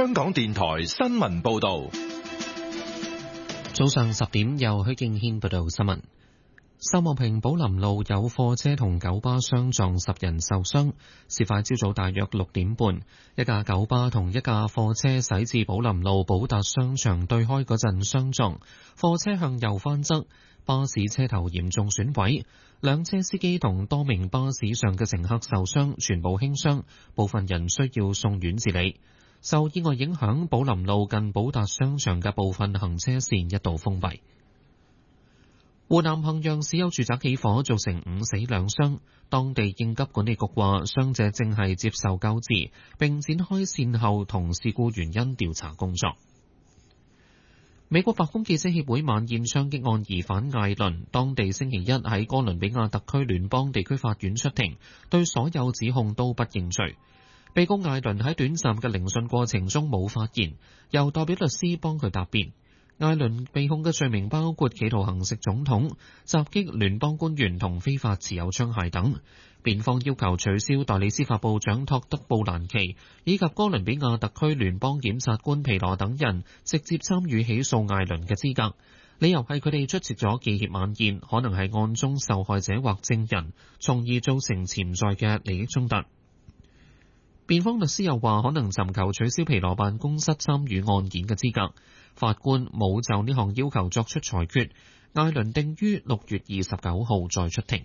香港電台新聞報道。 早上10點，由許敬軒報道新聞。秀茂坪寶林路有貨車同九巴相撞，10人受傷。事發朝早大約6點半，一架九巴同一架貨車駛至寶林路寶達商場對開嗰陣相撞，貨車向右翻側，巴士車頭嚴重損毀，兩車司機同多名巴士上嘅乘客受傷，全部輕傷，部分人需要送院治理。受意外影響，寶林路近寶達商場嘅部分行車線一度封閉。湖南衡陽市有住宅起火，造成5死2傷。當地應急管理局話，傷者正係接受救治，並展開善後同事故原因調查工作。美國白宮記者協會晚宴槍擊案疑犯艾倫，當地星期一喺哥倫比亞特區聯邦地區法院出庭，對所有指控都不認罪。被告艾倫喺短暫嘅聆訊過程中冇發言，由代表律師幫佢答辯。艾倫被控嘅罪名包括企圖行刺總統、襲擊聯邦官員同非法持有槍械等。辯方要求取消代理司法部長托德布蘭奇以及哥倫比亞特區聯邦檢察官皮羅等人直接參與起訴艾倫嘅資格，理由係佢哋出席咗記協晚宴，可能係案中受害者或證人，從而造成潛在嘅利益衝突。辯方律師又話，可能尋求取消皮羅辦公室參與案件嘅資格。法官冇就呢項要求作出裁決。艾倫定於6月29號再出庭。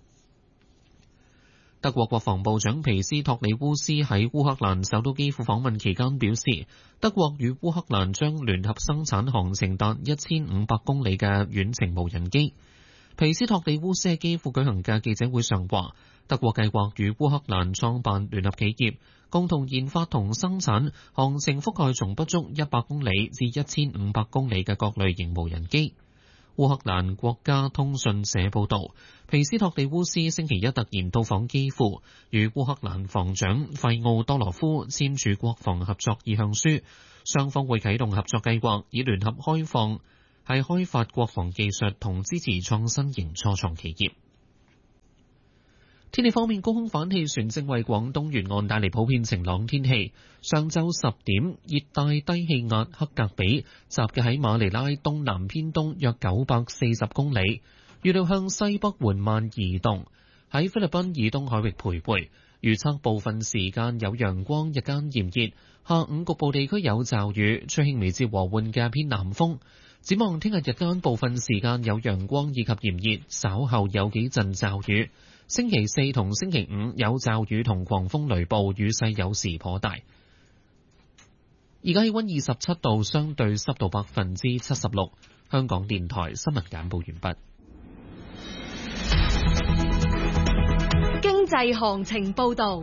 德國國防部長皮斯托里烏斯喺烏克蘭首都基輔訪問期間表示，德國與烏克蘭將聯合生產航程達1500公里嘅遠程無人機。皮斯托里烏斯喺基輔舉行嘅記者會上話，德國計劃與烏克蘭創辦聯合企業，共同研發同生產航程覆蓋從不足100公里至1500公里嘅各類型無人機。烏克蘭國家通訊社報導，皮斯托里烏斯星期一突然到訪基輔，與烏克蘭防長費奧多羅夫簽署國防合作意向書，雙方會啟動合作計劃，以聯合開發國防技術同支持創新型初創企業。天氣方面，高空反氣旋正為廣東沿岸帶嚟普遍晴朗天氣。上晝10點，熱帶低氣壓克格比集結喺馬尼拉東南偏東約940公里，預料向西北緩慢移動，喺菲律賓以東海域徘徊。預測部分時間有陽光，日間炎熱，下午局部地區有驟雨，吹輕微至和緩嘅偏南風。展望聽日日間部分時間有陽光以及炎熱，稍後有幾陣驟雨。星期4同星期5有驟雨同狂風雷暴，雨勢有時頗大。而家氣溫27度，相對濕度76%。香港電台新聞簡報完畢。 經濟行情報道。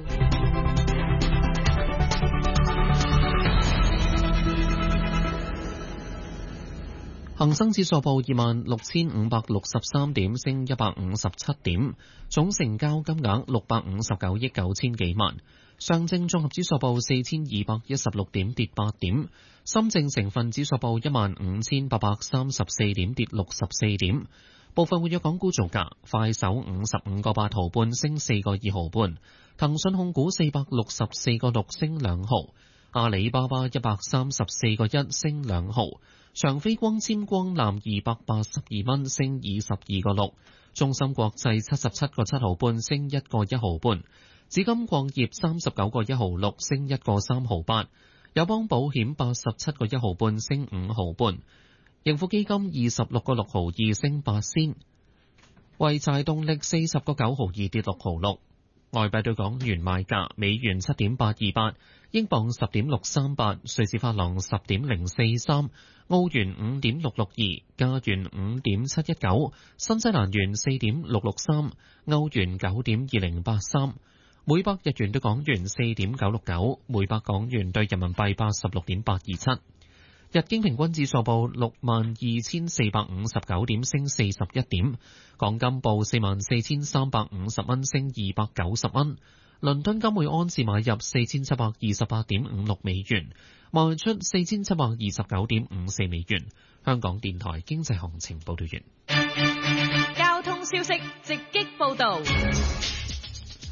恒生指數報26,563點，升157點，總成交金額659億9千幾萬。上證綜合指數報4,216點，跌8點。深證成分指數報15,834點，跌64點。部分活躍港股造價：快手55個8毫半，升4個2毫半；騰訊控股464個6，升2毫；阿里巴巴134個1，升2毫；長飛光纖光纜282蚊，升22個6；中芯國際77個7毫半，升1個1毫半；紫金礦業39個1毫6，升1個3毫8；友邦保險87個1毫半，升5毫半；盈富基金26個6毫2，升8仙；濰柴動力40個9毫2，跌6毫6。外幣對港元賣價：美元7.828，英鎊10.638，瑞士法郎10.043，澳元5.662，加元5.719，新西蘭元4.663，歐元9.2083，每百日元對港元4.969，每百港元對人民幣86.827。日經平均指數報62,459點，升41點。港金報44,350蚊，升290蚊。倫敦金每盎司買入4,728.56美元，賣出4,729.54美元。香港電台經濟行情報道完。 交通消息直擊報道。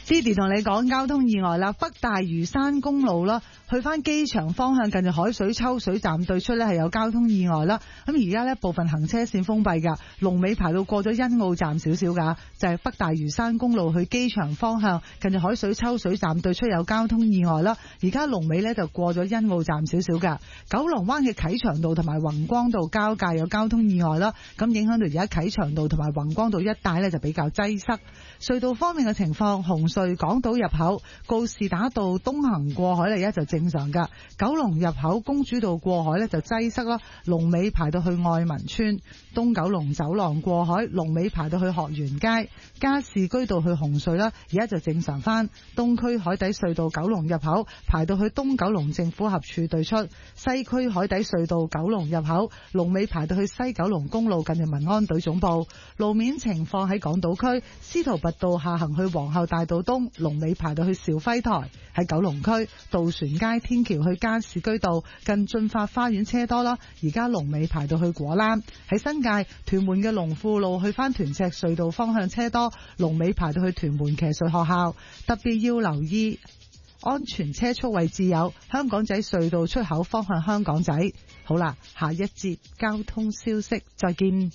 Didi 同你講交通意外啦，北大嶼山公路啦，去翻機場方向近住海水抽水站對出呢係有交通意外啦。咁而家呢部分行車線封閉㗎，龍尾排到過咗欣澳站少少㗎，就係北大嶼山公路去機場方向近住海水抽水站對出有交通意外啦。而家龍尾呢就過咗欣澳站少少㗎。九龍灣嘅啟祥道同埋宏光道交界有交通意外啦，咁影響到而家啟祥道同埋宏光道一帶呢就比較擠塞。隧道方面嘅情況，紅隧港島入口告士打道東行過海呢就正常㗎，九龍入口公主道過海呢就擠塞啦，龍尾排到去愛民村。東九龍走廊過海龍尾排到去學園街，加士居道去紅隧啦，而家就正常翻。東區海底隧道九龍入口排到去東九龍政府合署對出，西區海底隧道九龍入口龍尾排到去西九龍公路近住民安隊總部。路面情況喺港島區司徒拔道下行去皇后大道東龍尾排到去兆輝台。喺九龍區渡船街天橋去加士居道近駿發花園車多啦，而家龍尾排到去果欄。喺新界屯門嘅龍富路去返屯赤隧道方向車多，龍尾排到去屯門騎術學校。特別要留意安全車速位置有香港仔隧道出口方向香港仔。好啦，下一節交通消息再見。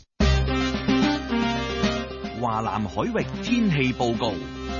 華南海域天氣報告。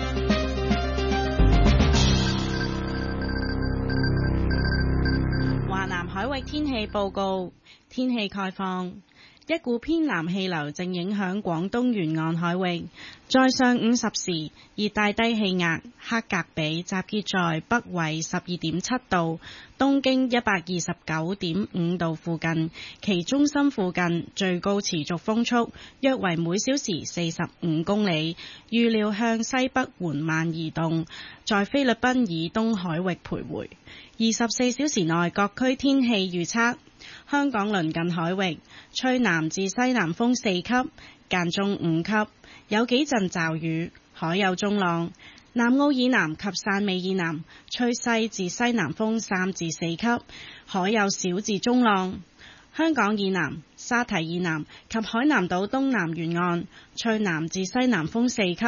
華南海域天氣報告，天氣概況。一股偏南氣流正影響廣東沿岸海域，在上午10時，熱帶低氣壓克格比集結在北緯12.7度、東經129.5度附近，其中心附近最高持續風速約為每小時45公里，預料向西北緩慢移動，在菲律賓以東海域徘徊。24小時內各區天氣預測：香港鄰近海域吹南至西南風4級，間中5級，有幾陣驟雨，海有中浪。南澳以南及汕尾以南吹西至西南風3至4級，海有小至中浪。香港以南、沙堤以南及海南島東南沿岸吹南至西南風4級。